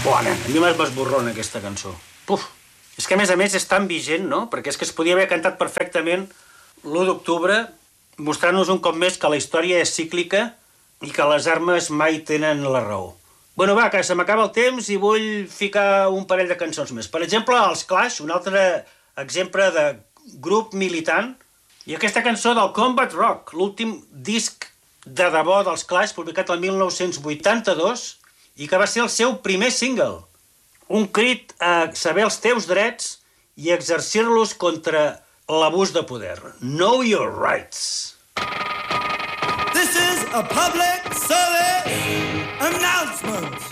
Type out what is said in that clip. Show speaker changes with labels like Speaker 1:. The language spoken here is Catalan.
Speaker 1: Bona, a mi m'esborrona aquesta cançó. Puf! És que, a més, és tan vigent, no? Perquè és que es podia haver cantat perfectament l'1 d'octubre, mostrant-nos un cop més que la història és cíclica i que les armes mai tenen la raó. Bueno, va, que se m'acaba el temps i vull ficar un parell de cançons més. Per exemple, els Clash, un altre exemple de grup militant, i aquesta cançó del Combat Rock, l'últim disc de debò dels Clash, publicat el 1982, i que va ser el seu primer single. Un crit a saber els teus drets i exercir-los contra l'abús de poder. Know your rights.
Speaker 2: This is a public service announcement.